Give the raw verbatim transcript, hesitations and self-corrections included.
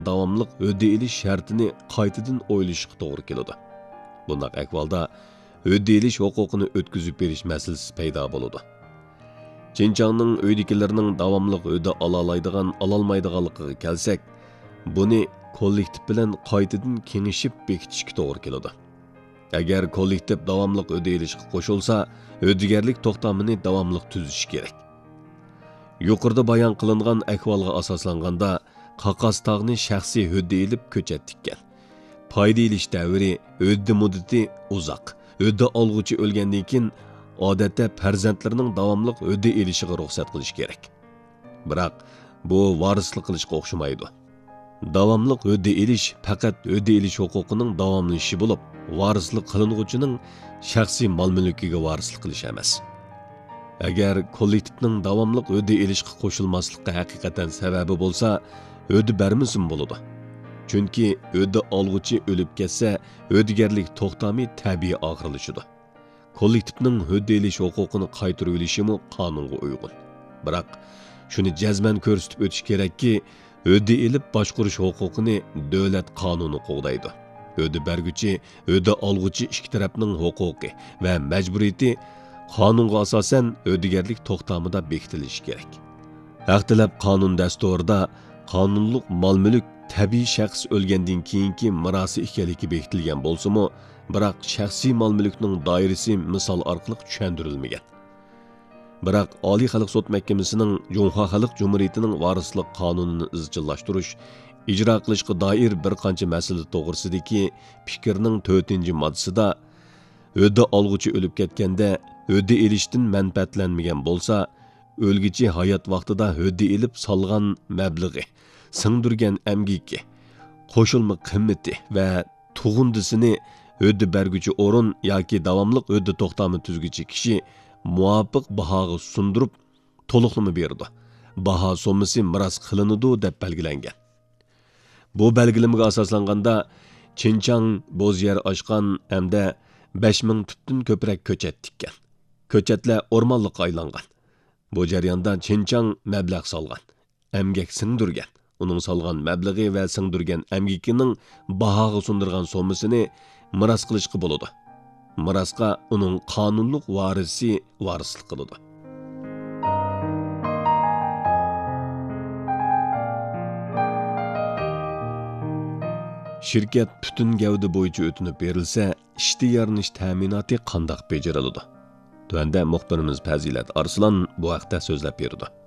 davomliq o'da elish shartini qaytadan o'ylashga to'g'ri keladi. Bunday ahvolda o'da elish huquqini o'tkazib berish masalasi paydo bo'ladi. Xinjiangning uydagilarning davomliq o'da olalaydigan, ololmaydiganligiga kelsak, buni kollektiv bilan qaytadan kengishib bekitishga to'g'ri keladi. Agar kollektiv davomliq o'da elishga qo'shilsa, o'digarlik to'xtamini davomliq tuzish kerak. Yuqorida bayon qilingan ahvolga asoslanganda Qaqas tog'ni shaxsiy o'da elib ko'chat tikkan. Foyda elish davri o'da muddati uzoq. O'da olg'uchi o'lgandan keyin odatda farzandlarining davomliq o'da elishiga ruxsat qilish kerak. Biroq bu varislik qilishga o'xshamaydi. Davomliq o'da elish faqat o'da elish huquqining davomlashishi bo'lib, varislik qilinuvchining shaxsiy mol-mulkiga varislik qilish emas. Agar kollektivning davomliq o'da elishga qo'shilmasligi haqiqatan sababi bo'lsa, o'da bermasin bo'ladi. Chunki o'da olg'uchi o'lib ketsa, o'digarlik to'xtami tabiiy oxirlashadi. Kollektivning o'da elish huquqini qaytarib olishimi qonunga uyg'un. Biroq shuni jazman ko'rsatib o'tish kerakki, o'da elib boshqarish huquqini davlat qonuni qo'g'daydi. O'da berguchi, o'da olg'uchi ikki tarafning huquqi va majburiyati qonunga asosan o'digarlik to'xtamida bekitilishi kerak. Haqtilab qonun dasturida qonunliq mol-mulk tabiiy shaxs o'lgandan keyingi mirosi ekanligi bekitilgan bo'lsa-mu, biroq shaxsiy mol-mulkning doirasi misol orqali tushuntirilmagan. Biroq Oliy xalq sud mahkamasining Junxo xalq jumhuriyatining varislik qonunini izchillashtirish, ijro qilishga doir bir qancha masala to'g'risidagi fikrning to'rtinchi moddasida o'da olg'uchi o'lib ketganda o'da elishdan manfaatlanmagan bo'lsa, o'lgichi hayot vaqtida o'da elib solgan mablag'i, singdirgan amgiki, qo'shilma qimmati va tug'undisini o'da berguchi o'rin yoki davomliq o'da to'xtami tuzguchi kishi muvofiq bahoga sundirib to'liqlama berdi. Baho so'masi miros qilinadi deb belgilangan. Bu belgilamga asoslanganda Xinjiang bo'z yer ochgan hamda besh ming tutdan ko'proq ko'chat tikkan. Ko'chatlar o'rmonlikqa aylangan. Bu jarayonda Xinjiang mablag' solgan, emgak singdirgan. Uning solgan mablag'i va singdirgan emgikining bahoga sundirgan so'masini miros qilishga bo'ladi. Mirosga uning qonunliq varisi varislik qiladi. Shirkat butun gavda bo'yicha o'tinib berilsa, ishda yarnish ta'minoti qandoq bejiriladi? Tuanda muxbirimiz Fazilat Arslan bu haqda so'zlab berdi.